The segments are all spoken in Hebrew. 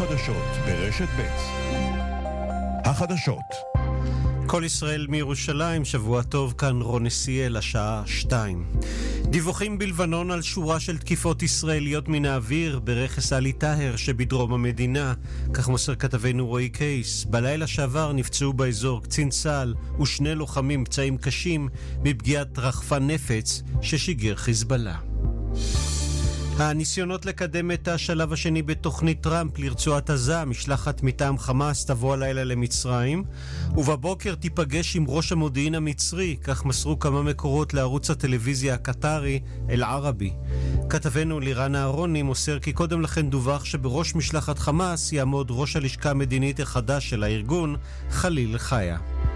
החדשות ברשת ב'. החדשות. כל ישראל מירושלים, שבוע טוב, כאן רון נסיאל, השעה 2. דיווחים בלבנון על שורה של תקיפות ישראליות מן האוויר ברכס עלי טהר שבדרום המדינה, כך מוסר כתבנו רועי קייס. בלילה שעבר נפצעו באזור קצין צה"ל ושני לוחמים פצעים קשים בפגיעת רחפן נפץ ששיגר חיזבאללה. הניסיונות לקדם את השלב השני בתוכנית טראמפ לרצועת עזה, משלחת מטעם חמאס תבוא הלילה למצרים, ובבוקר תיפגש עם ראש המודיעין המצרי, כך מסרו כמה מקורות לערוץ הטלוויזיה הקטרי אל-ערבי. כתבנו לירן אהרוני מוסר כי קודם לכן דווח שבראש משלחת חמאס יעמוד ראש הלשכה המדינית החדש של הארגון, חליל חיה.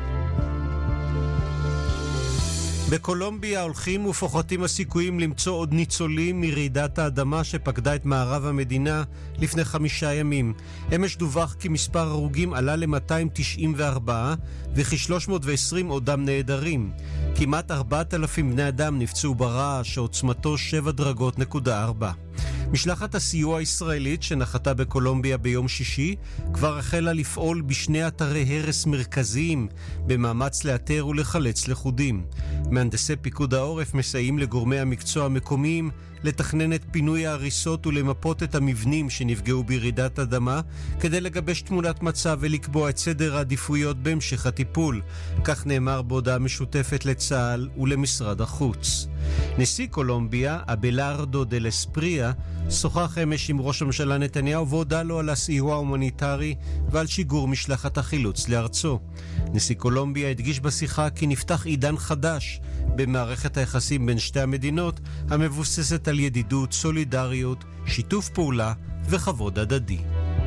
בקולומביה הולכים ופוחתים הסיכויים למצוא עוד ניצולים מרעידת האדמה שפקדה את מערב המדינה לפני 5 ימים. אמש דווח כי מספר הרוגים עלה ל-294 וכ-320 עודם נעדרים. כמעט 4,000 בני אדם נפצעו ברעש שעוצמתו 7.4. משלחת הסיוע הישראלית שנחתה בקולומביה ביום שישי כבר החלה לפעול בשני אתרי הרס מרכזיים במאמץ לאתר ולחלץ לכודים. מהנדסי פיקוד העורף מסייעים לגורמי המקצוע המקומיים לתכנן את פינוי ההריסות ולמפות את המבנים שנפגעו ברעידת אדמה כדי לגבש תמונת מצב ולקבוע את סדר העדיפויות בהמשך הטיפול. כך נאמר בהודעה משותפת לצה"ל ולמשרד החוץ. נשיא קולומביה, אבלארדו דל אספריה, שוחח אמש עם ראש הממשלה נתניהו והודע לו על הסיוע ההומניטרי ועל שיגור משלחת החילוץ לארצו. נשיא קולומביה הדגיש בשיחה כי נפתח עידן חדש במערכת היחסים בין שתי המדינות, המבוססת על ידידות, סולידריות, שיתוף פעולה וכבוד הדדי.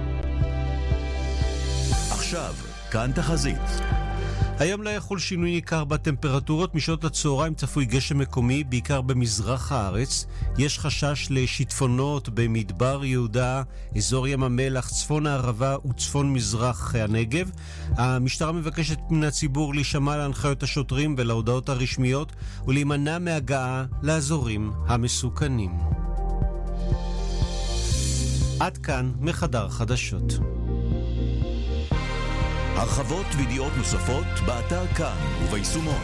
עכשיו, כאן תחזית. היום לא יחול שינוי ניכר בטמפרטורות. משעות הצהריים צפוי גשם מקומי, בעיקר במזרח הארץ. יש חשש לשיטפונות במדבר יהודה, אזור ים המלח, צפון הערבה וצפון מזרח הנגב. המשטרה מבקשת מן הציבור להישמע להנחיות השוטרים ולהודעות הרשמיות ולהימנע מהגעה לאזורים המסוכנים. עד כאן מחדר חדשות. הרחבות וידיעות נוספות באתר כאן וביישומון.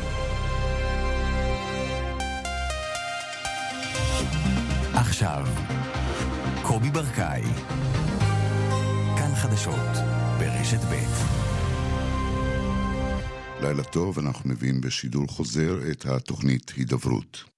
עכשיו קובי ברקאי, כאן חדשות ברשת ב'. לילה טוב, אנחנו מביאים בשידור חוזר את התוכנית הידברות.